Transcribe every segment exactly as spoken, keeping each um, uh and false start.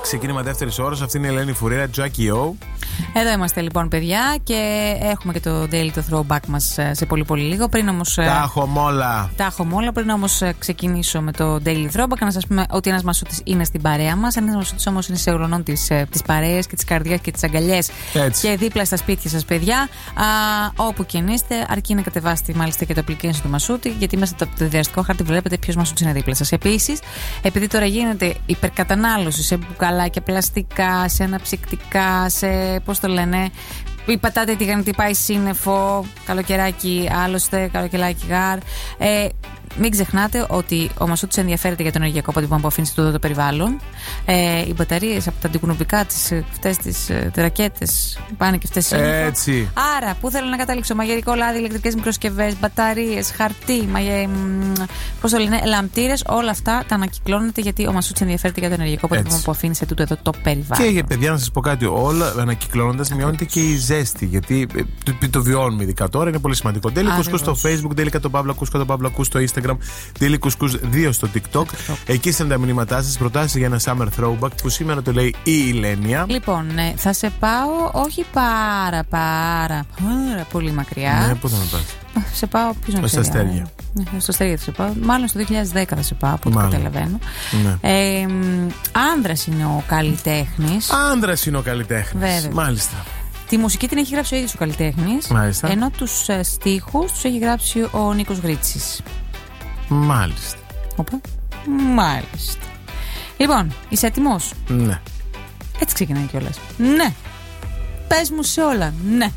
ξεκίνημα δεύτερης ώρας. Αυτή είναι η Ελένη Φουρέρα, Jackie O. Εδώ είμαστε λοιπόν, παιδιά, και έχουμε και το daily, το throwback μας σε πολύ πολύ λίγο. Πριν όμως. Τα έχουμε όλα. Τα έχουμε όλα. Πριν όμως ξεκινήσω με το daily throwback, να σας πούμε ότι ένας μασούτης είναι στην παρέα μας. Ένας μασούτης όμως είναι σε ολονών της, της παρέας και της καρδιάς και τις αγκαλιές. Και δίπλα στα σπίτια σας, παιδιά. Α, όπου και αν είστε, αρκεί να κατεβάσετε μάλιστα και το application του μασούτη, γιατί μέσα από το διαδραστικό χάρτη βλέπετε ποιος μασούτης είναι δίπλα σας. Επίσης, επειδή τώρα γίνεται υπερκατανάλωση σε μπουκαλάκια, πλαστικά, σε αναψυκτικά, σε. Πώς το λένε, η πατάτα τηγανιτή πάει σύννεφο, καλοκαιράκι άλλωστε, καλοκαιράκι γάρ. Ε, μην ξεχνάτε ότι ο μασούτης ενδιαφέρεται για το ενεργειακό αποτύπωμα που αφήνει στο το περιβάλλον. Ε, οι μπαταρίες από τα αντικουνουπικά, τις, αυτές τις ε, ρακέτες, πάνε και αυτές σύννεφο. Έτσι. Άρα, πού θέλω να καταλήξω? Μαγειρικό λάδι, ηλεκτρικές μικροσκευές, μπαταρίες, χαρτί, μαγε... πώς το λένε, λαμπτήρες, όλα αυτά τα ανακυκλώνετε, γιατί ο μασούτης ενδιαφέρεται για το ενεργειακό αποτύπωμα που αφήνει σε τούτο εδώ το περιβάλλον. Και για παιδιά, να σας πω κάτι, όλα ανακυκλώνοντας μειώνεται και η ζέστη. Γιατί το, το βιώνουμε ειδικά τώρα, είναι πολύ σημαντικό. Daily Couscous στο Facebook, Daily Κατοπαύλα Κούσκο, Κατοπαύλα Κούσκο στο Instagram, Daily Couscous δύο στο TikTok. Εκεί στέλνετε τα μηνύματά σας, προτάσεις για ένα summer throwback που σήμερα το λέει η Ηλένια. Λοιπόν, ναι, θα σε πάω όχι πάρα πάρα πάρα πολύ μακριά. Ναι, πού θα με πας? Σε πάω πίσω στα αστέρια. Ναι, στα αστέρια θα σε πάω. Μάλλον στο δύο χιλιάδες δέκα θα σε πάω, από ό,τι καταλαβαίνω. Ναι. Ε, άνδρας είναι ο καλλιτέχνης. Άνδρας είναι ο καλλιτέχνης. Βέβαια. Μάλιστα. Τη μουσική την έχει γράψει ο ίδιος ο καλλιτέχνης. Μάλιστα. Ενώ τους ε, στίχους τους έχει γράψει ο Νίκος Γρίτσης. Μάλιστα. Οπα. Μάλιστα. Λοιπόν, είσαι έτοιμος? Ναι. Έτσι ξεκινάει κιόλας. Ναι. Πες μου σε όλα. Ναι.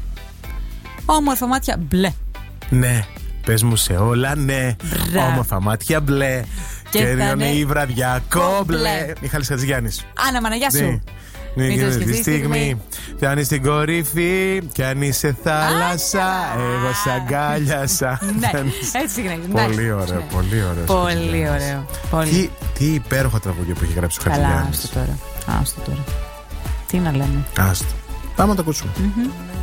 Όμορφα μάτια μπλε. Ναι. Πες μου σε όλα, ναι. Μπρα. Όμορφα μάτια μπλε. Και, και είναι η βραδιά κόμπλε. Μιχάλης Χατζηγιάννης. Άνα, μάνα, γεια σου. Ναι. Μην το τη σκεφτείς στιγμή φτάνει στην κορυφή κι αν είσαι θάλασσα, εγώ σ' αγκάλιασα. Ναι, έτσι ξεκινάει. Πολύ ωραίο, πολύ ωραίο. Πολύ ωραίο. Τι, τι υπέροχα τραγούδια που έχει γράψει ο Χατζηγιάννης. Καλά, άστο τώρα. Άστο τώρα. Τι να λέμε. Άστο. Πάμε να το ακούσουμε. Mm-hmm.